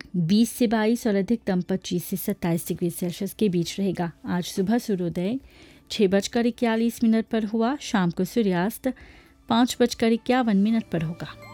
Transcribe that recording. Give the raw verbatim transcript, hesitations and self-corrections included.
बीस से बाईस और अधिकतम पच्चीस से सत्ताईस डिग्री सेल्सियस के बीच रहेगा। आज सुबह सूर्योदय छः बजकर इक्यालीस मिनट पर हुआ, शाम को सूर्यास्त पाँच बजकर इक्यावन मिनट पर होगा।